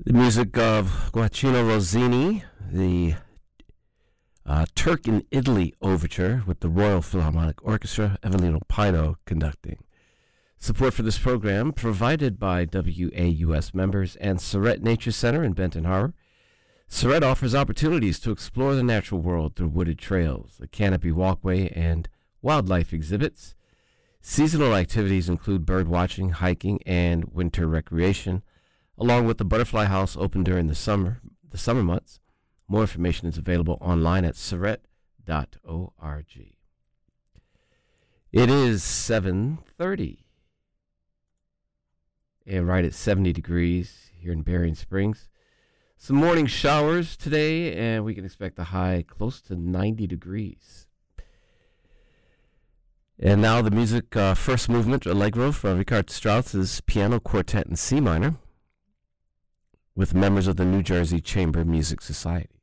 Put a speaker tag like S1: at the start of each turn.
S1: The music of Gioacchino Rossini, the Turk in Italy Overture with the Royal Philharmonic Orchestra, Evelino Pino conducting. Support for this program provided by WAUS members and Surrett Nature Center in Benton Harbor. Surrett offers opportunities to explore the natural world through wooded trails, a canopy walkway, and wildlife exhibits. Seasonal activities include bird watching, hiking, and winter recreation, along with the Butterfly House open during the summer months. More information is available online at surrett.org. It is 7:30, and right at 70 degrees here in Berrien Springs. Some morning showers today, and we can expect a high close to 90 degrees. And now the music, first movement, Allegro from Richard Strauss's Piano Quartet in C minor, with members of the New Jersey Chamber Music Society.